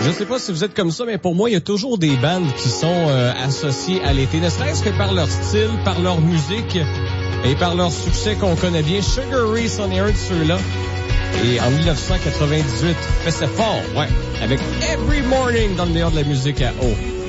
Je sais pas si vous êtes comme ça, mais pour moi, il y a toujours des bandes qui sont associées à l'été, ne serait-ce que par leur style, par leur musique et par leur succès qu'on connaît bien. Sugar Ray, c'en est un de ceux-là. Et en 1998, faisait fort, ouais, avec Every Morning dans le meilleur de la musique à eau.